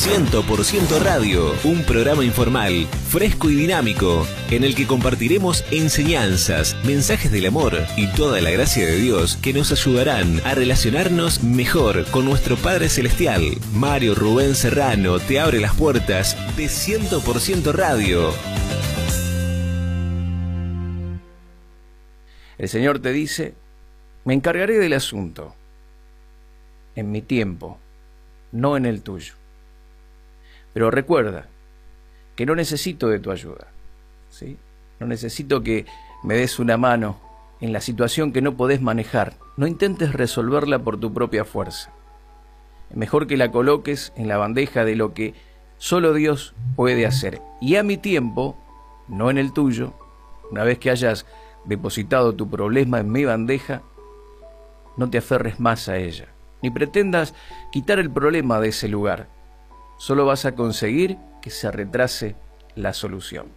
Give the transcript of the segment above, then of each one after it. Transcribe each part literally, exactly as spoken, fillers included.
cien por ciento Radio, un programa informal, fresco y dinámico, en el que compartiremos enseñanzas, mensajes del amor y toda la gracia de Dios que nos ayudarán a relacionarnos mejor con nuestro Padre Celestial. Mario Rubén Serrano te abre las puertas de cien por ciento Radio. El Señor te dice: me encargaré del asunto en mi tiempo, no en el tuyo. Pero recuerda que no necesito de tu ayuda, ¿sí? No necesito que me des una mano en la situación que no podés manejar. No intentes resolverla por tu propia fuerza. Es mejor que la coloques en la bandeja de lo que solo Dios puede hacer. Y a mi tiempo, no en el tuyo, una vez que hayas depositado tu problema en mi bandeja, no te aferres más a ella, ni pretendas quitar el problema de ese lugar. Solo vas a conseguir que se retrase la solución.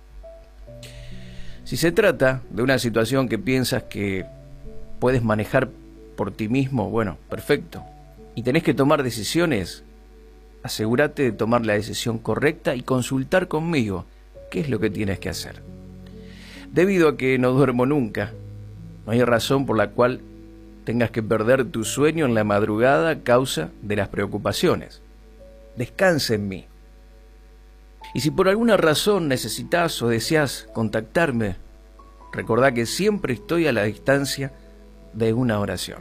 Si se trata de una situación que piensas que puedes manejar por ti mismo, bueno, perfecto. Y tenés que tomar decisiones, asegúrate de tomar la decisión correcta y consultar conmigo qué es lo que tienes que hacer. Debido a que no duermo nunca, no hay razón por la cual tengas que perder tu sueño en la madrugada a causa de las preocupaciones. Descansa en mí. Y si por alguna razón necesitas o deseas contactarme, recordá que siempre estoy a la distancia de una oración.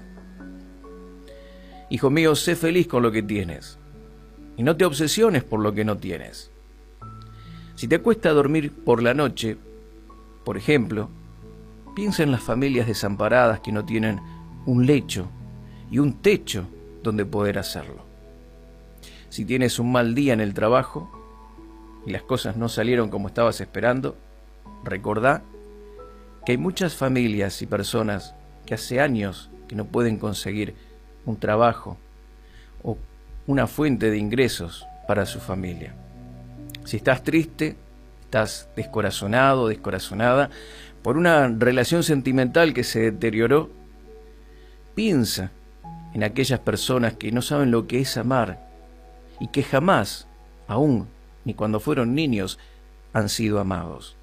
Hijo mío, sé feliz con lo que tienes y no te obsesiones por lo que no tienes. Si te cuesta dormir por la noche, por ejemplo, piensa en las familias desamparadas que no tienen un lecho y un techo donde poder hacerlo. Si tienes un mal día en el trabajo y las cosas no salieron como estabas esperando, recordá que hay muchas familias y personas que hace años que no pueden conseguir un trabajo o una fuente de ingresos para su familia. Si estás triste, estás descorazonado, descorazonada por una relación sentimental que se deterioró, piensa en aquellas personas que no saben lo que es amar y que jamás, aún ni cuando fueron niños, han sido amados.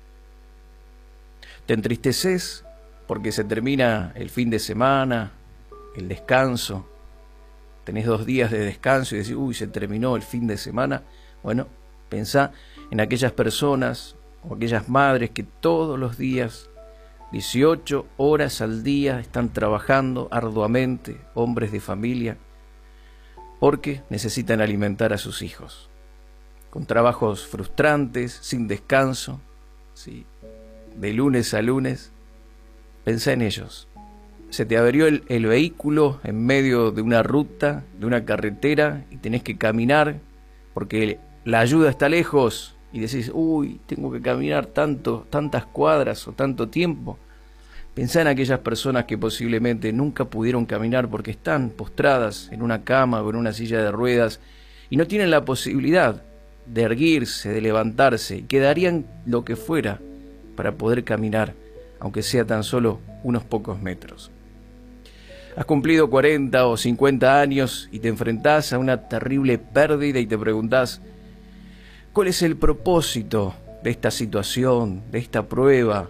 Te entristeces porque se termina el fin de semana, el descanso, tenés dos días de descanso y decís, uy, se terminó el fin de semana. Bueno, pensá en aquellas personas o aquellas madres que todos los días, dieciocho horas al día, están trabajando arduamente, hombres de familia, porque necesitan alimentar a sus hijos, con trabajos frustrantes, sin descanso, ¿sí? De lunes a lunes. Pensá en ellos. Se te averió el, el vehículo en medio de una ruta, de una carretera, y tenés que caminar porque la ayuda está lejos, y decís, uy, tengo que caminar tanto, tantas cuadras o tanto tiempo. Pensá en aquellas personas que posiblemente nunca pudieron caminar porque están postradas en una cama o en una silla de ruedas y no tienen la posibilidad de erguirse, de levantarse, y que darían lo que fuera para poder caminar, aunque sea tan solo unos pocos metros. Has cumplido cuarenta o cincuenta años y te enfrentás a una terrible pérdida y te preguntás, ¿cuál es el propósito de esta situación, de esta prueba?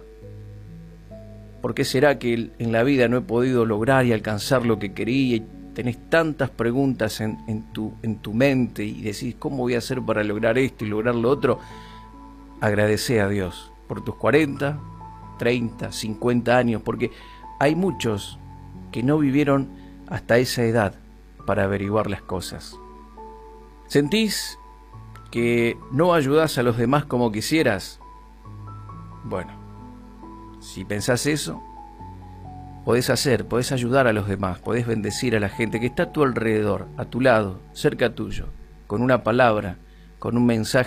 ¿Por qué será que en la vida no he podido lograr y alcanzar lo que quería? Y tenés tantas preguntas en, en, tu, en tu mente y decís, ¿cómo voy a hacer para lograr esto y lograr lo otro? Agradecé a Dios por tus cuarenta, treinta, cincuenta años, porque hay muchos que no vivieron hasta esa edad para averiguar las cosas. ¿Sentís que no ayudás a los demás como quisieras? Bueno, si pensás eso, podés hacer, podés ayudar a los demás, podés bendecir a la gente que está a tu alrededor, a tu lado, cerca tuyo, con una palabra, con un mensaje